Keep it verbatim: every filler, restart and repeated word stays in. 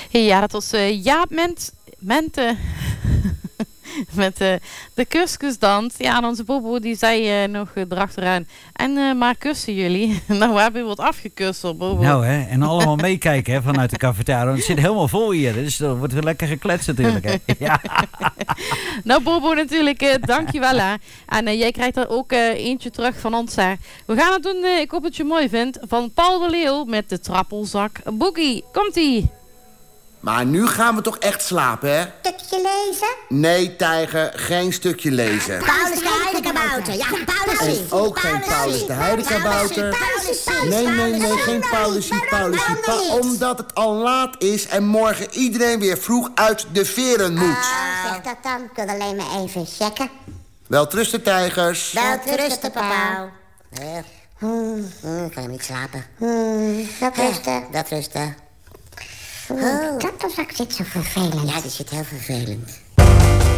Ja, dat was uh, Jaap Ment, Mente met uh, de kuskusdans. Ja, en onze Bobo die zei uh, nog uh, erachteraan. En uh, maar kussen jullie. Nou, we hebben wat afgekust op Bobo. Nou hè, en allemaal meekijken hè, vanuit de cafetaria. Het zit helemaal vol hier, dus er wordt weer lekker gekletst natuurlijk. Hè. Ja. Nou Bobo natuurlijk, uh, dankjewel hè. En uh, jij krijgt er ook uh, eentje terug van ons hè. We gaan het doen, uh, ik hoop dat je het mooi vindt, van Paul de Leeuw met de trappelzak Boogie. Komt-ie! Maar nu gaan we toch echt slapen, hè? Stukje lezen? Nee, tijger, geen stukje lezen. Paulus de Heidekabouter. Ja, Paulus. En ook geen Paulus de Heidekabouter. Nee, nee, nee, geen Paulusie, Paulusie. Pa omdat het al laat is en morgen iedereen weer vroeg uit de veren moet. Oh, zeg dat dan. Ik wil alleen maar even checken. Welterusten, tijgers. Welterusten, papa. Hmm, hmm, ik kan helemaal niet slapen. Hmm, welterusten. Welterusten. Oh. Dat zit zo vervelend. Ja, die zit heel vervelend.